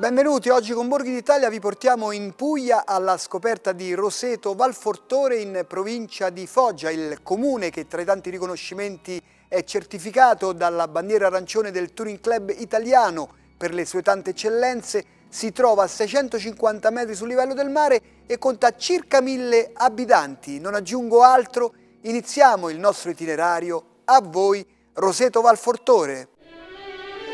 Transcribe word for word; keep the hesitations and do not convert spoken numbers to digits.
Benvenuti, oggi con Borghi d'Italia vi portiamo in Puglia alla scoperta di Roseto Valfortore in provincia di Foggia, il comune che tra i tanti riconoscimenti è certificato dalla bandiera arancione del Touring Club italiano per le sue tante eccellenze, si trova a seicentocinquanta metri sul livello del mare e conta circa mille abitanti. Non aggiungo altro, iniziamo il nostro itinerario. A voi Roseto Valfortore.